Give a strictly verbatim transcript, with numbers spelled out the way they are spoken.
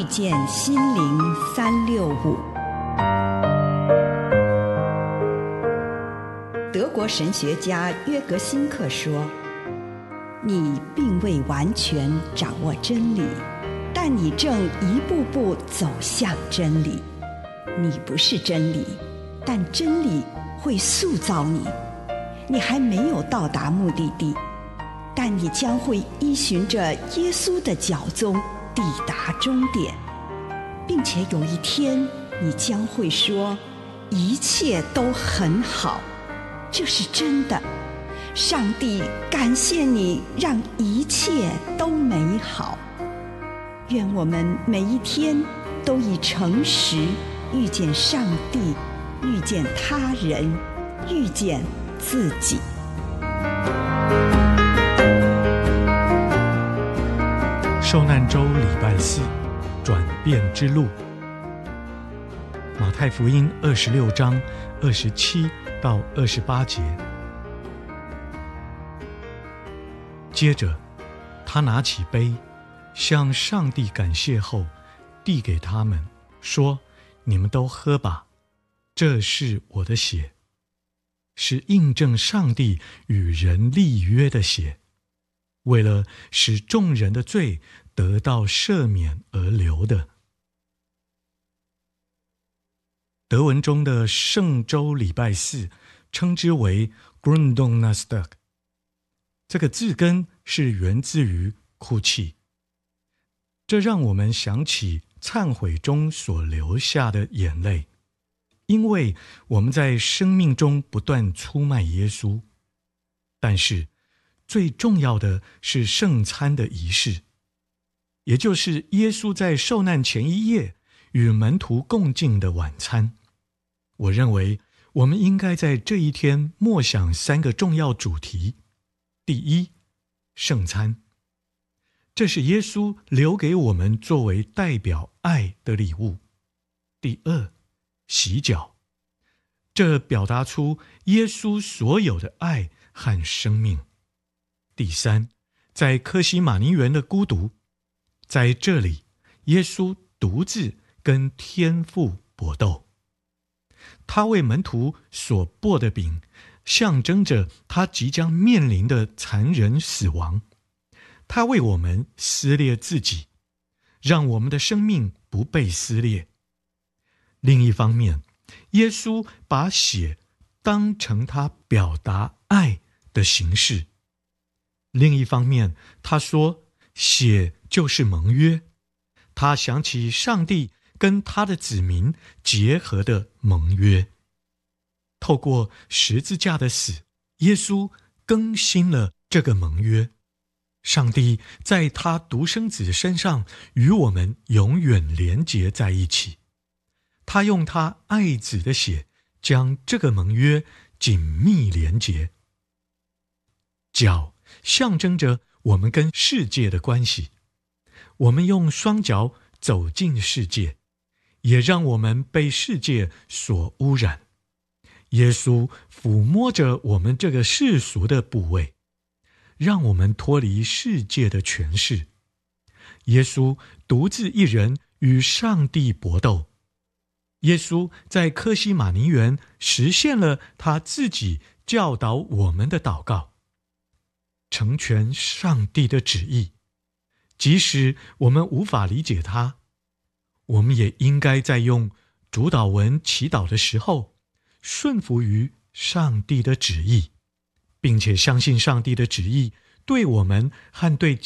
见心灵三六五。德国神学家约格辛克说，你并未完全掌握真理，但你正一步步走向真理。你不是真理，但真理会塑造你。你还没有到达目的地，但你将会依循着耶稣的脚踪抵达终点，并且有一天你将会说，一切都很好。这是真的。上帝感谢你，让一切都美好。愿我们每一天都以诚实遇见上帝，遇见他人，遇见自己。 受难周礼拜四，转变之路。马太福音二十六章二十七到二十八节。接着，他拿起杯，向上帝感谢后，递给他们，说：“你们都喝吧，这是我的血，是印证上帝与人立约的血，为了使众人的罪得到赦免而流的。”德文中的圣周礼拜四称之为 Gründonnerstag， 这个字根是源自于哭泣，这让我们想起忏悔中所流下的眼泪，因为我们在生命中不断出卖耶稣。但是最重要的是圣餐的仪式，也就是耶稣在受难前一夜与门徒共进的晚餐。我认为我们应该在这一天默想三个重要主题。第一，圣餐，这是耶稣留给我们作为代表爱的礼物。第二，洗脚，这表达出耶稣所有的爱和生命。第三，在客西马尼园的孤独，在这里耶稣独自跟天父搏斗。他为门徒所擘的饼，象征着他即将面临的残忍死亡。他为我们撕裂自己，让我们的生命不被撕裂。另一方面，耶稣把血当成他表达爱的形式。另一方面，他说血就是盟约，他想起上帝跟他的子民结合的盟约。透过十字架的死，耶稣更新了这个盟约。上帝在他独生子身上与我们永远连结在一起。他用他爱子的血将这个盟约紧密连结。脚象征着我们跟世界的关系，我们用双脚走进世界，也让我们被世界所污染。耶稣抚摸着我们这个世俗的部位，让我们脱离世界的权势。耶稣独自一人与上帝搏斗。耶稣在客西马尼园实现了他自己教导我们的祷告，成全上帝的旨意。即使我们无法理解他，我们也应该在用主祷文祈祷的时候，顺服于上帝的旨意，并且相信上帝的旨意对我们和对